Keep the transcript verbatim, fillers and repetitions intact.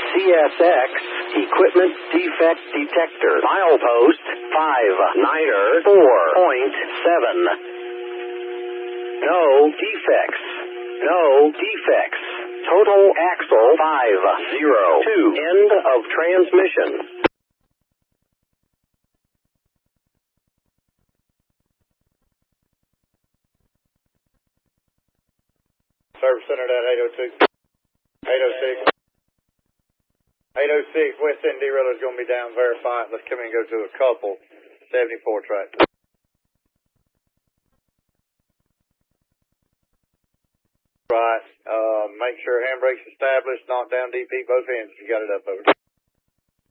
C S X, equipment defect detector. Milepost five niner four point seven. No defects. No defects. Total axle five zero two. End of transmission. Service center at eight oh two. eight oh six. eight oh six, West End derailleur is going to be down, verify it. Let's come in and go to a couple. seventy-four track. Right. Uh, make sure handbrake's established, knock down D P both ends. You got it up over.